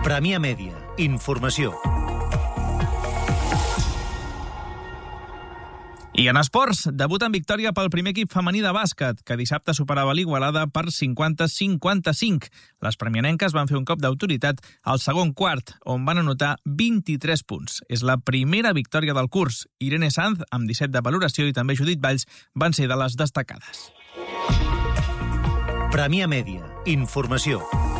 Premià Mèdia. Informació. I en esports, debut en victòria pel primer equip femení de bàsquet, que dissabte superava l'Igualada per 50-55. Les premianenques van fer un cop d'autoritat al segon quart, on van anotar 23 punts. És la primera victòria del curs. Irene Sanz, amb 17 de valoració, i també Judit Valls van ser de les destacades. Premià Mèdia. Informació.